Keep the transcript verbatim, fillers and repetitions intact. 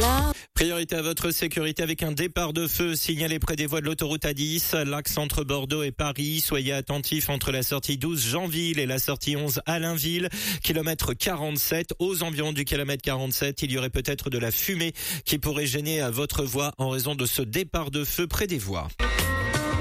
là. Priorité à votre sécurité avec un départ de feu signalé près des voies de l'autoroute A dix, l'axe entre Bordeaux et Paris. Soyez attentifs entre la sortie douze Jeanville et la sortie onze Allainville. Kilomètre quarante-sept, aux environs du kilomètre quarante-sept, il y aurait peut-être de la fumée qui pourrait gêner à votre voie en raison de ce départ de feu près des voies.